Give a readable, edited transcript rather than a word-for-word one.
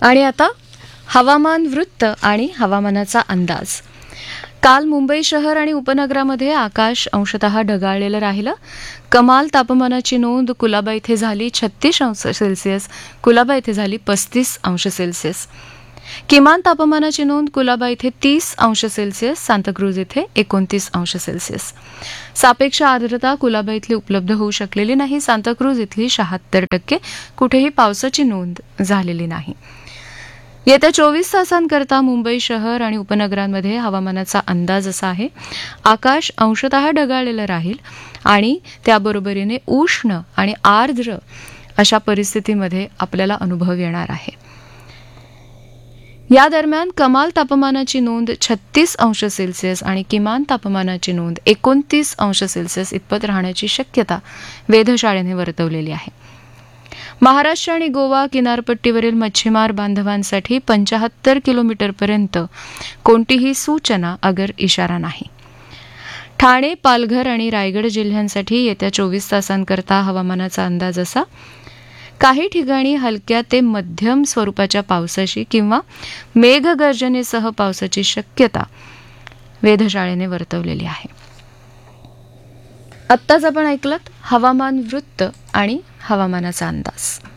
आणि आता हवामान वृत्त आणि हवामानाचा अंदाज. काल मुंबई शहर आणि उपनगरामध्ये आकाश अंशतः ढगाळलेलं राहिलं. कमाल तापमानाची नोंद कुलाबा इथे झाली 36 अंश सेल्सिअस, कुलाबा इथे झाली 35 अंश सेल्सिअस. किमान तापमानाची नोंद कुलाबा इथे 30 अंश सेल्सिअस, सांताक्रूज इथे 29 अंश सेल्सिअस. सापेक्ष आर्द्रता कुलाबा इथली उपलब्ध होऊ शकलेली नाही, सांताक्रूज इथली 76%, कुठेही पावसाची नोंद झालेली नाही. येत्या 24 तासांकरता मुंबई शहर आणि उपनगरांमध्ये हवामानाचा अंदाज असा आहे. आकाश अंशतः ढगाळलेलं राहील आणि त्याबरोबरीने उष्ण आणि आर्द्र अशा परिस्थितीमध्ये आपल्याला अनुभव येणार आहे. या दरम्यान कमाल तापमानाची नोंद 36 अंश सेल्सिअस आणि किमान तापमानाची नोंद 29 अंश सेल्सिअस इतपत राहण्याची शक्यता वेधशाळेने वर्तवलेली आहे. महाराष्ट्र आणि गोवा किनारपट्टीवरील मच्छीमार बांधवांसाठी 75 किलोमीटरपर्यंत कोणतीही सूचना अगर इशारा नाही. ठाणे, पालघर आणि रायगड जिल्ह्यांसाठी येत्या 24 तासांकरता हवामानाचा अंदाज असा. काही ठिकाणी हलक्या ते मध्यम स्वरूपाच्या पावसाची किंवा मेघगर्जनेसह पावसाची शक्यता वेधशाळेने वर्तवलेली आहे. आत्ताच आपण ऐकलत हवामान वृत्त आणि हवामानाचा अंदाज.